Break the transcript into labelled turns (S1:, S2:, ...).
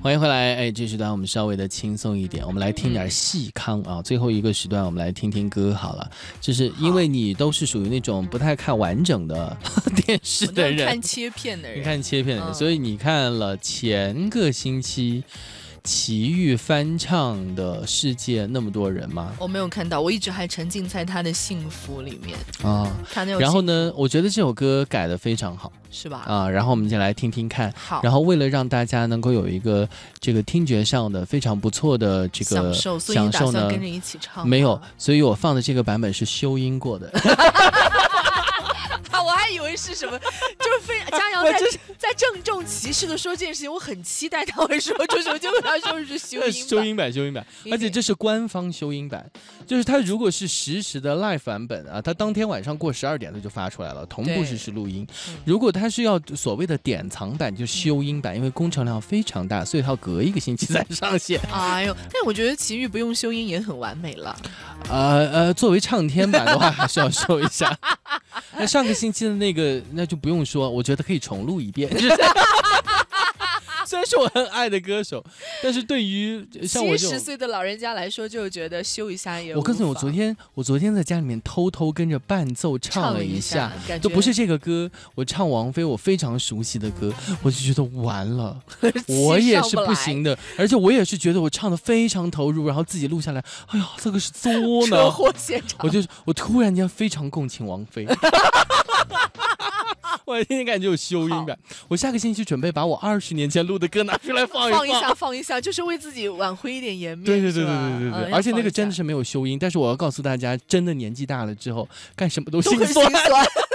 S1: 欢迎回来，哎，这时段我们稍微的轻松一点，我们来听点细康啊。最后一个时段我们来听听歌好了，就是因为你都是属于那种不太看完整的电视的人，
S2: 看切片的人，
S1: 你看切片的人，所以你看了前个星期齐豫翻唱的《世界那么多人》吗？
S2: 我没有看到，我一直还沉浸在他的幸福里面
S1: 啊。然后呢，我觉得这首歌改得非常好，
S2: 是吧？
S1: 啊，然后我们就来听听看。
S2: 好。
S1: 然后为了让大家能够有一个这个听觉上的非常不错的这个享受呢，
S2: 跟着一起唱
S1: 没有，所以我放的这个版本是修音过的。
S2: 我还以为是什么，就是江阳在郑重其事的说这件事情，我很期待他会说出什么，结果他说是修音版，
S1: 而且这是官方修音版，就是他如果是实时的 live 版本啊，他当天晚上过12点他就发出来了，同步实时录音。如果他是要所谓的典藏版，就修音版，因为工程量非常大，所以他要隔一个星期才上线。
S2: 哎呦，但我觉得齐豫不用修音也很完美了。
S1: 作为唱天版的话，还是要说一下。那上个星期的那个，那就不用说，我觉得可以重录一遍。虽然是我很爱的歌手，但是对于像我这种
S2: 70岁的老人家来说，就觉得修一下也。
S1: 我告诉你，我昨天在家里面偷偷跟着伴奏唱了一下，都不是这个歌，我唱王菲我非常熟悉的歌，我就觉得完了，我也是不行的，而且我也是觉得我唱的非常投入，然后自己录下来，哎呀，这个是作呢，
S2: 车祸现场，
S1: 我突然间非常共情王菲。我天天感觉有修音版，我下个星期准备把我20年前录的歌拿出来
S2: 放一下，就是为自己挽回一点颜面。
S1: 对，而且那个真的是没有修音，但是我要告诉大家，真的年纪大了之后，干什么都心酸。